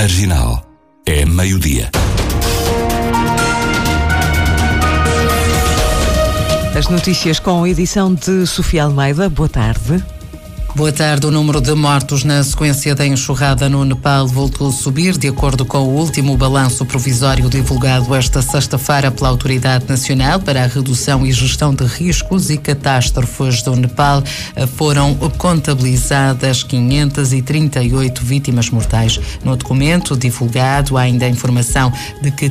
Marginal. É meio-dia. As notícias com a edição de Sofia Almeida. Boa tarde. Boa tarde. O número de mortos na sequência da enxurrada no Nepal voltou a subir, de acordo com o último balanço provisório divulgado esta sexta-feira pela Autoridade Nacional para a Redução e Gestão de Riscos e Catástrofes do Nepal. Foram contabilizadas 538 vítimas mortais. No documento divulgado há ainda a informação de que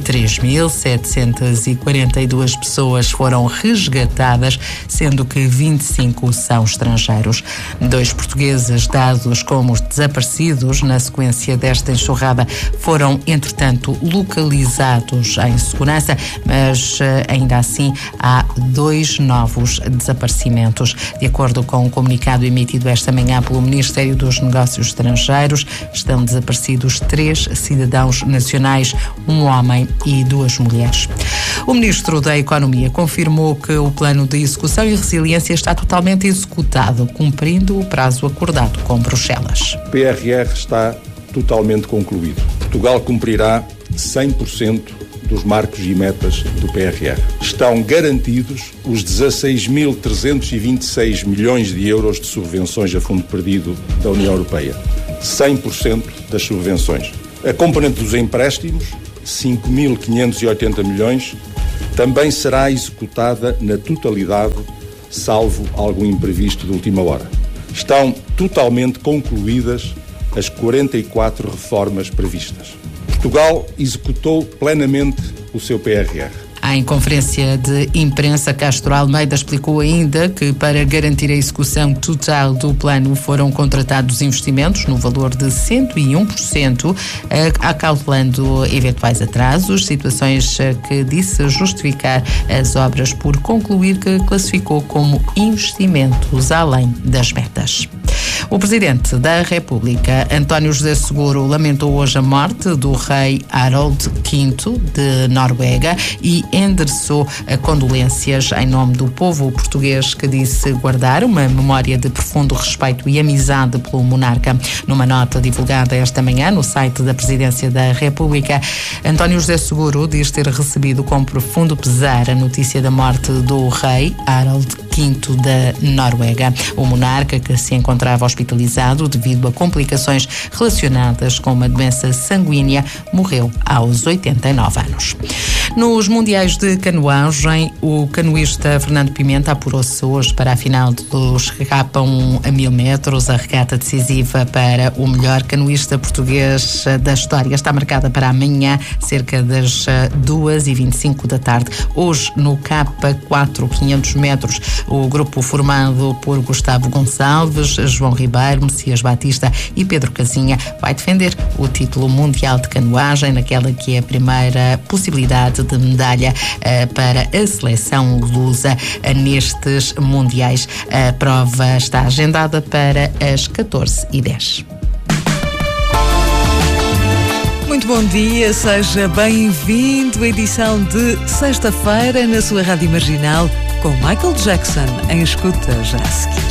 3.742 pessoas foram resgatadas, sendo que 25 são estrangeiros. 2 portugueses dados como desaparecidos na sequência desta enxurrada foram, entretanto, localizados em segurança, mas ainda assim há 2 novos desaparecimentos. De acordo com o comunicado emitido esta manhã pelo Ministério dos Negócios Estrangeiros, estão desaparecidos 3 cidadãos nacionais, 1 homem e 2 mulheres. O Ministro da Economia confirmou que o plano de execução e resiliência está totalmente executado, cumprindo o prazo acordado com Bruxelas. O PRR está totalmente concluído. Portugal cumprirá 100% dos marcos e metas do PRR. Estão garantidos os 16.326 milhões de euros de subvenções a fundo perdido da União Europeia. 100% das subvenções. A componente dos empréstimos, 5.580 milhões, também será executada na totalidade, salvo algum imprevisto de última hora. Estão totalmente concluídas as 44 reformas previstas. Portugal executou plenamente o seu PRR. Em conferência de imprensa, Castro Almeida explicou ainda que, para garantir a execução total do plano, foram contratados investimentos no valor de 101%, acautelando eventuais atrasos, situações que disse justificar as obras por concluir que classificou como investimentos além das metas. O Presidente da República, António José Seguro, lamentou hoje a morte do rei Harald V de Noruega e endereçou condolências em nome do povo português, que disse guardar uma memória de profundo respeito e amizade pelo monarca. Numa nota divulgada esta manhã no site da Presidência da República, António José Seguro diz ter recebido com profundo pesar a notícia da morte do rei Harald V da Noruega. O monarca, que se encontrava hospitalizado devido a complicações relacionadas com uma doença sanguínea, morreu aos 89 anos. Nos Mundiais de Canoagem, o canoísta Fernando Pimenta apurou-se hoje para a final dos Regapa-1 a 1000 metros. A regata decisiva para o melhor canoísta português da história está marcada para amanhã, cerca das 2h25 da tarde. Hoje, no K4 500 metros, o grupo formado por Gustavo Gonçalves, João Ribeiro, Messias Batista e Pedro Casinha vai defender o título mundial de canoagem, naquela que é a primeira possibilidade de medalha para a seleção lusa nestes mundiais. A prova está agendada para as 14h10. Muito bom dia, seja bem-vindo à edição de sexta-feira na sua Rádio Marginal com Michael Jackson em escuta já a seguir.